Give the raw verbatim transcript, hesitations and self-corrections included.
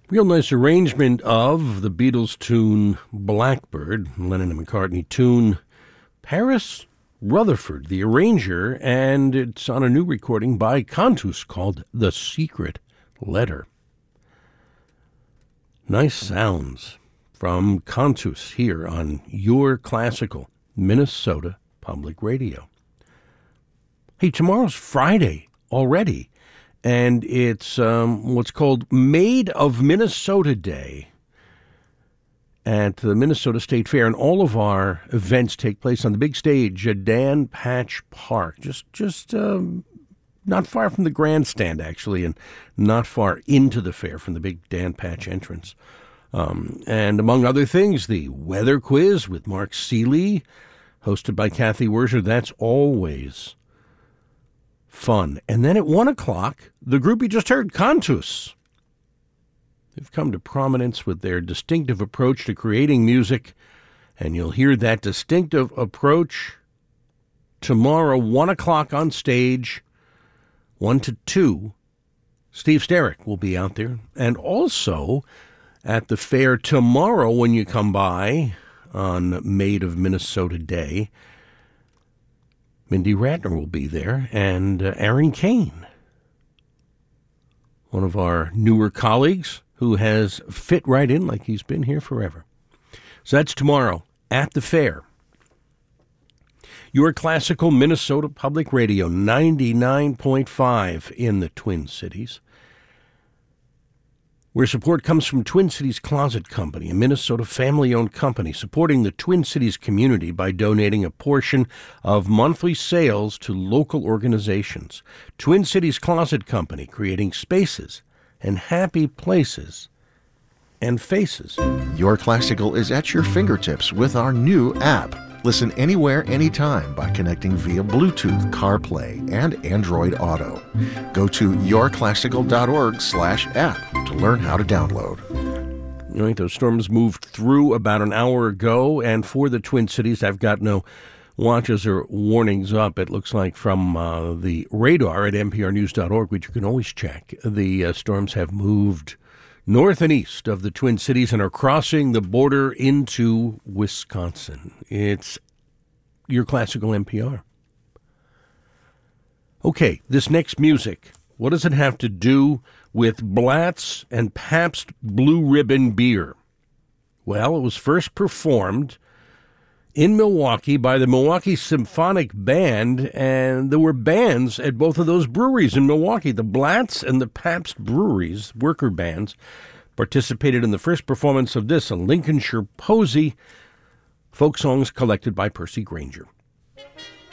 Real nice arrangement of the Beatles tune Blackbird, Lennon and McCartney tune Paris Rutherford, the arranger, and it's on a new recording by Cantus called The Secret Letter. Nice sounds from Cantus here on Your Classical Minnesota Public Radio. Hey, tomorrow's Friday already, and it's um, what's called Made of Minnesota Day at the Minnesota State Fair, and all of our events take place on the big stage at Dan Patch Park, just just um, not far from the grandstand, actually, and not far into the fair from the big Dan Patch entrance. Um, and among other things, the weather quiz with Mark Seeley, hosted by Kathy Werser, that's always fun. And then at one o'clock, the group you just heard, Cantus. They've come to prominence with their distinctive approach to creating music, and you'll hear that distinctive approach tomorrow, one o'clock on stage, one to two. Steve Sterick will be out there. And also at the fair tomorrow when you come by on Made of Minnesota Day, Mindy Ratner will be there, and uh, Aaron Kane, one of our newer colleagues who has fit right in like he's been here forever. So that's tomorrow at the fair. Your Classical Minnesota Public Radio, ninety-nine point five in the Twin Cities, where support comes from Twin Cities Closet Company, a Minnesota family-owned company supporting the Twin Cities community by donating a portion of monthly sales to local organizations. Twin Cities Closet Company, creating spaces and happy places and faces. Your Classical is at your fingertips with our new app. Listen anywhere, anytime by connecting via Bluetooth, CarPlay, and Android Auto. Go to yourclassical.org slash app to learn how to download. You know, those storms moved through about an hour ago, and for the Twin Cities, I've got no watches or warnings up. It looks like from uh, the radar at N P R news dot org, which you can always check, the uh, storms have moved north and east of the Twin Cities and are crossing the border into Wisconsin. It's Your Classical N P R. Okay, this next music, what does it have to do with Blatz and Pabst Blue Ribbon beer? Well, it was first performed in Milwaukee by the Milwaukee Symphonic Band, and there were bands at both of those breweries in Milwaukee. The Blatz and the Pabst breweries, worker bands, participated in the first performance of this, a Lincolnshire Posy, folk songs collected by Percy Granger.